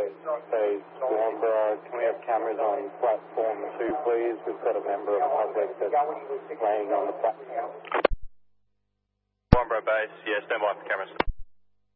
Phase Warnbro, can we have cameras on platform 2, please? We've got a member of the public that's laying on the platform. Warnbro base, yeah, stand by for cameras.